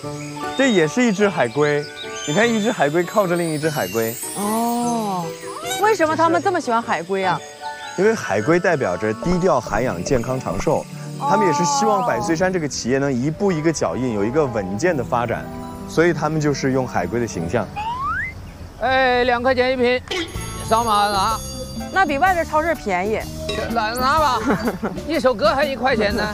这也是一只海龟，你看一只海龟靠着另一只海龟。 哦，为什么他们这么喜欢海龟啊？ 因为海龟代表着低调、涵养、健康、长寿，他们也是希望百岁山这个企业能一步一个脚印，有一个稳健的发展，所以他们就是用海龟的形象。 哎，2块钱一瓶，扫码拿。 那比外边超市便宜。 拿吧，一首歌还1块钱呢。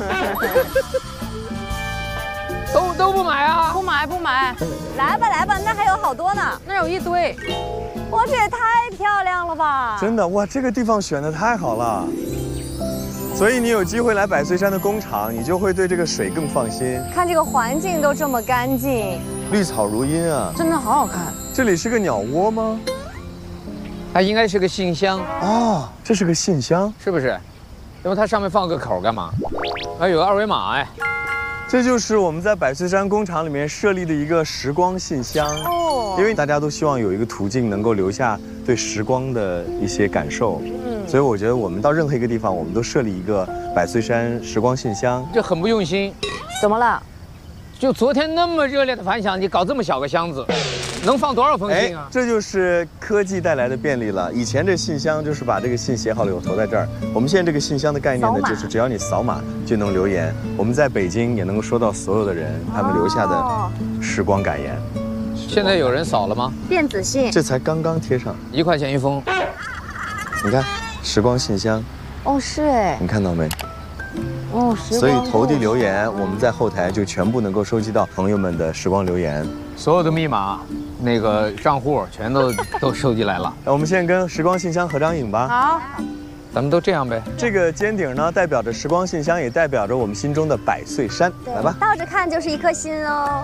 都不买啊？ 不买不买， 来吧来吧，那还有好多呢， 那有一堆。 哇，这也太漂亮了吧！ 真的哇，这个地方选的太好了。所以你有机会来百岁山的工厂，你就会对这个水更放心。 看这个环境都这么干净， 绿草如茵啊， 真的好好看。 这里是个鸟窝吗？ 它应该是个信箱哦，这是个信箱， 是不是？因为它上面放个口干嘛？还有个2维码哎。 这就是我们在百岁山工厂里面设立的一个时光信箱哦，因为大家都希望有一个途径能够留下对时光的一些感受，所以我觉得我们到任何一个地方，我们都设立一个百岁山时光信箱， 这很不用心。 怎么了？ 就昨天那么热烈的反响，你搞这么小个箱子，能放多少封信啊？ 这就是科技带来的便利了。以前这信箱就是把这个信写好了以后投在这儿，我们现在这个信箱的概念呢，就是只要你扫码就能留言。我们在北京也能够收到所有的人他们留下的时光感言。 现在有人扫了吗？ 电子信， 这才刚刚贴上 ，1块钱1封。 你看，时光信箱。 哦，是哎， 你看到没？ 哦， 所以投递留言，我们在后台就全部能够收集到朋友们的时光留言， 所有的密码、那个账户全都收集来了。 那我们现在跟时光信箱合张影吧。 好， 咱们都这样呗。 这个尖顶呢，代表着时光信箱，也代表着我们心中的百岁山。来吧， 倒着看就是一颗心哦。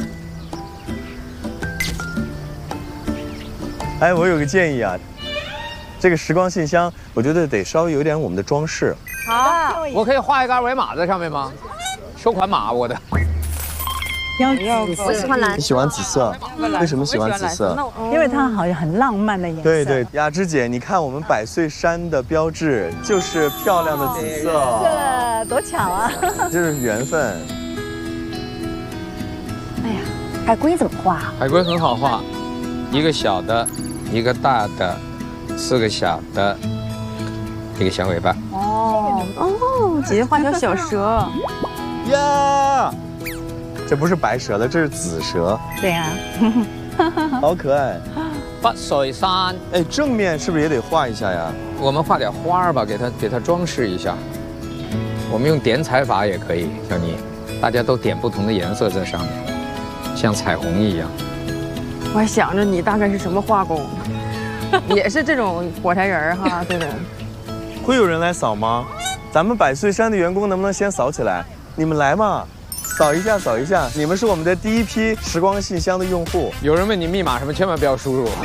哎，我有个建议啊，这个时光信箱，我觉得得稍微有点我们的装饰。 好， 我可以画一个2维码在上面吗？收款码我的。 我喜欢蓝， 你喜欢紫色？为什么喜欢紫色？ 因为它好像很浪漫的颜色。 对对，雅芝姐，你看我们百岁山的标志就是漂亮的紫色， 这多巧啊！ 这是缘分。 哎呀，海龟怎么画？ 海龟很好画，一个小的，一个大的，4个小的，一个小尾巴。 哦，姐姐画条小蛇。 呀，这不是白蛇的，这是紫蛇。 对呀， 好可爱。 百岁山， 哎，正面是不是也得画一下呀？ 我们画点花儿吧，给它装饰一下。我们用点彩法也可以，小妮，大家都点不同的颜色在上面，像彩虹一样。 我还想着你大概是什么画工，也是这种火柴人儿哈，这种。 会有人来扫吗？咱们百岁山的员工能不能先扫起来？你们来嘛，扫一下，扫一下。你们是我们的第一批时光信箱的用户。 有人问你密码什么，千万不要输入。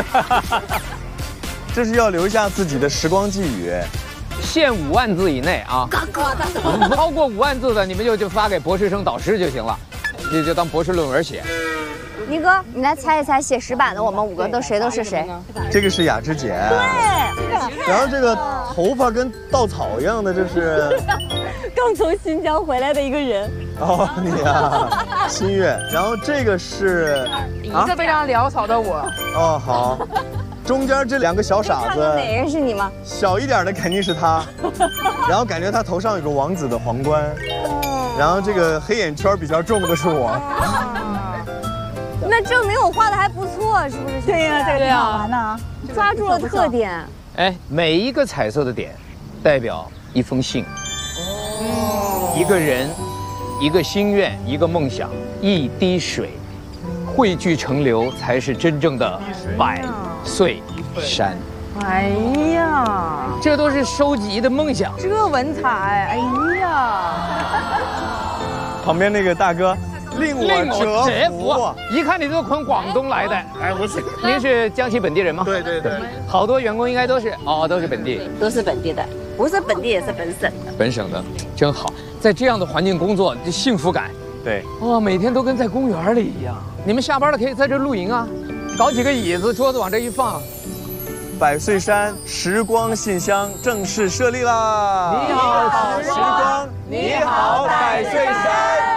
这是要留下自己的时光寄语。 限5万字以内啊，超过5万字的你们就发给博士生导师就行了，就当博士论文写。 倪哥，你来猜一猜，写石板的我们5个都谁是谁？ 这个是雅芝姐。对。然后这个头发跟稻草一样的，这是刚从新疆回来的一个人。 哦，你呀，新月。然后这个是一个非常潦草的我。 哦，好。中间这2个小傻子， 哪个是你吗？ 小一点的肯定是他，然后感觉他头上有个王子的皇冠，然后这个黑眼圈比较重的是我。 那证明我画的还不错，是不是？ 对呀，这个挺好玩的， 抓住了特点。 哎，每一个彩色的点，代表一封信，一个人，一个心愿，一个梦想，一滴水，汇聚成流，才是真正的百岁山。 哎呀， 这都是收集的梦想。 这文采，哎呀， 旁边那个大哥。令我折服， 一看你都从广东来的。哎，不是，您是江西本地人吗？ 对对对， 好多员工应该都是都是本地， 都是本地的，不是本地也是本省的。 本省的真好，在这样的环境工作，这幸福感。 对， 哇，每天都跟在公园里一样。你们下班了可以在这露营啊，搞几个椅子、桌子往这一放。 百岁山时光信箱正式设立啦！ 你好， 时光，你好，百岁山。